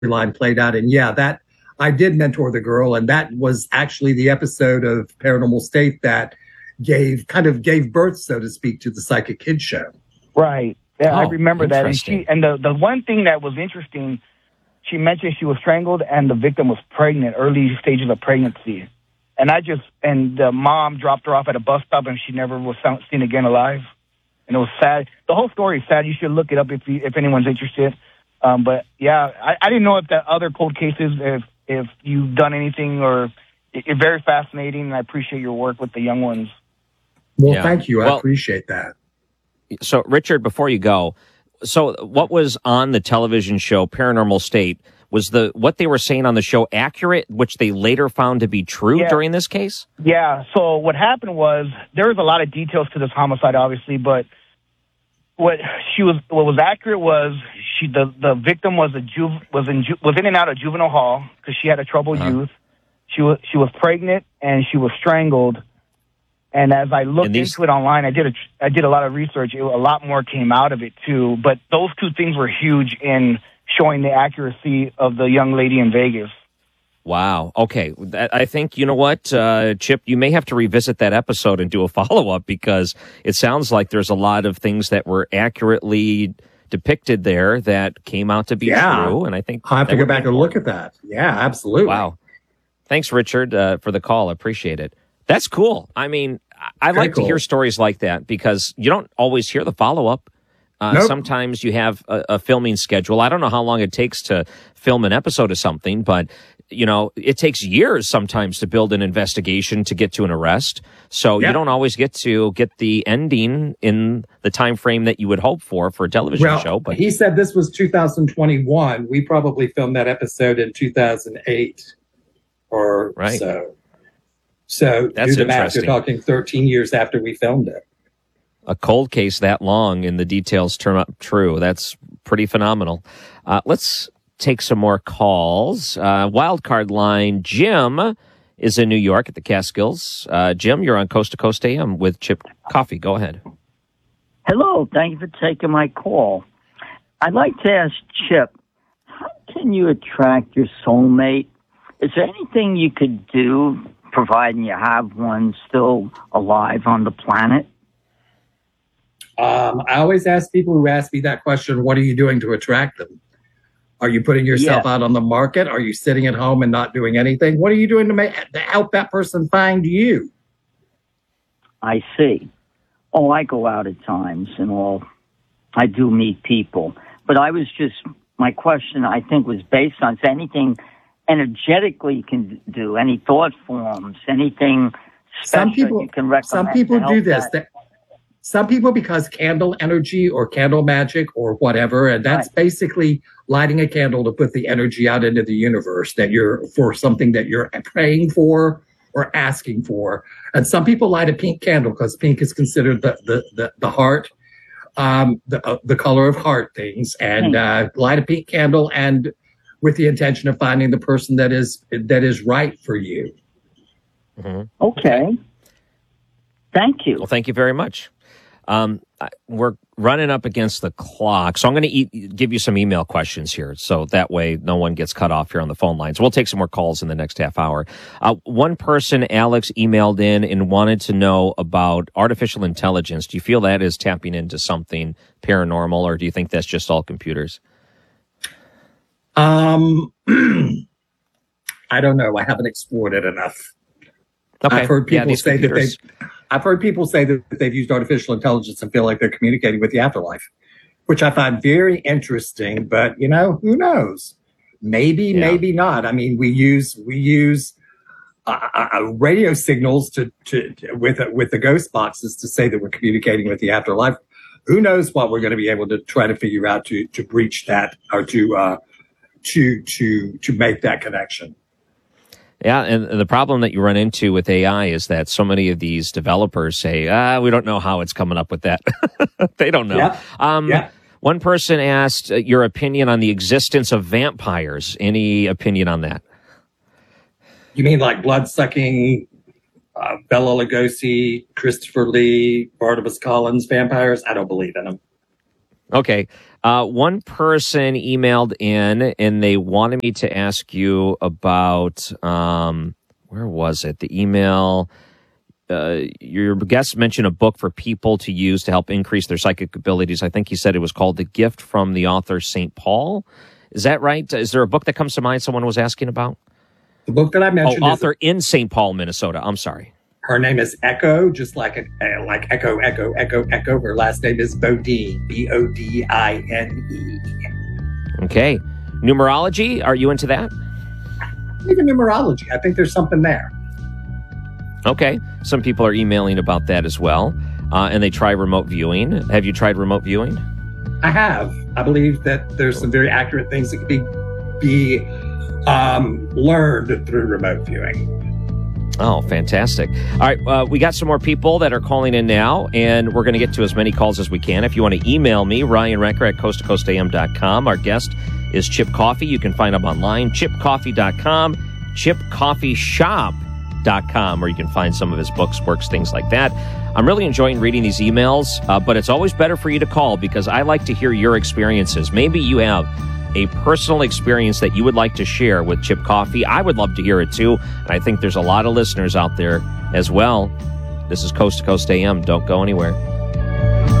storyline played out. And yeah, that I did mentor the girl, and that was actually the episode of Paranormal State that gave birth, so to speak, to the Psychic Kids show. Right. Yeah, I remember that. And the one thing that was interesting, she mentioned she was strangled and the victim was pregnant, early stages of pregnancy. And the mom dropped her off at a bus stop and she never was seen again alive. And it was sad. The whole story is sad. You should look it up if anyone's interested. But yeah, I didn't know if the other cold cases, if you've done anything, or it's very fascinating. And I appreciate your work with the young ones. Well, thank you. I appreciate that. So, Richard, before you go, so what was on the television show Paranormal State? Was what they were saying on the show accurate, which they later found to be true during this case? Yeah. So what happened was there was a lot of details to this homicide, obviously, but what was accurate was the victim was in and out of juvenile hall because she had a troubled youth. She was pregnant and she was strangled. And as I looked into it online, I did a lot of research. A lot more came out of it too. But those two things were huge in showing the accuracy of the young lady in Vegas. Wow. Okay. I think, you know what, Chip, you may have to revisit that episode and do a follow-up, because it sounds like there's a lot of things that were accurately depicted there that came out to be true. And I think I'll have to go back and look at that. Yeah, absolutely. Wow. Thanks, Richard, for the call. I appreciate it. That's cool. I mean, I like to hear stories like that because you don't always hear the follow-up. Nope. Sometimes you have a filming schedule. I don't know how long it takes to film an episode of something, but, you know, it takes years sometimes to build an investigation to get to an arrest. So you don't always get the ending in the time frame that you would hope for a television show. But he said this was 2021. We probably filmed that episode in 2008 or so. So that's do the math. You're talking 13 years after we filmed it. A cold case that long and the details turn up true. That's pretty phenomenal. Let's take some more calls. Wildcard line, Jim is in New York at the Catskills. Jim, you're on Coast to Coast AM with Chip Coffey. Go ahead. Hello. Thank you for taking my call. I'd like to ask Chip, how can you attract your soulmate? Is there anything you could do, providing you have one still alive on the planet? I always ask people who ask me that question, what are you doing to attract them? Are you putting yourself out on the market? Are you sitting at home and not doing anything? What are you doing to help that person find you? I see. Oh, I go out at times and all. I do meet people. But my question, I think, was based on anything energetically you can do, any thought forms, anything special you can recommend. Some people do this. Some people, because candle energy or candle magic or whatever, and that's basically lighting a candle to put the energy out into the universe for something that you're praying for or asking for. And some people light a pink candle because pink is considered the heart, the color of heart things, and light a pink candle and with the intention of finding the person that is right for you. Mm-hmm. Okay. Thank you. Well, thank you very much. We're running up against the clock, so I'm going to give you some email questions here, so that way no one gets cut off here on the phone lines. We'll take some more calls in the next half hour. One person, Alex, emailed in and wanted to know about artificial intelligence. Do you feel that is tapping into something paranormal, or do you think that's just all computers? I don't know. I haven't explored it enough. Okay. I've heard people say that they've used artificial intelligence and feel like they're communicating with the afterlife, which I find very interesting. But who knows? Maybe not. I mean, we use radio signals with the ghost boxes to say that we're communicating with the afterlife. Who knows what we're going to be able to try to figure out to breach that or to make that connection. Yeah, and the problem that you run into with AI is that so many of these developers say, we don't know how it's coming up with that. They don't know. One person asked your opinion on the existence of vampires. Any opinion on that? You mean like blood-sucking Bela Lugosi, Christopher Lee, Barnabas Collins vampires? I don't believe in them. Okay. One person emailed in and they wanted me to ask you about, where was it? The email, your guest mentioned a book for people to use to help increase their psychic abilities. I think he said it was called The Gift from the author St. Paul. Is that right? Is there a book that comes to mind someone was asking about? The book that I mentioned author in St. Paul, Minnesota. I'm sorry. Her name is Echo, just like Echo, Echo, Echo, Echo. Her last name is Bodine, Bodine. Okay. Numerology, are you into that? Even numerology. I think there's something there. Okay. Some people are emailing about that as well. And they try remote viewing. Have you tried remote viewing? I have. I believe that there's some very accurate things that can be learned through remote viewing. Oh, fantastic. All right, we got some more people that are calling in now, and we're going to get to as many calls as we can. If you want to email me, Ryan Wrecker at coasttocoastam.com. Our guest is Chip Coffey. You can find him online, chipcoffey.com, chipcoffeeshop.com, where you can find some of his books, works, things like that. I'm really enjoying reading these emails, but it's always better for you to call because I like to hear your experiences. Maybe you have a personal experience that you would like to share with Chip Coffey. I would love to hear it too, and I think there's a lot of listeners out there as well. This is Coast to Coast AM. Don't go anywhere.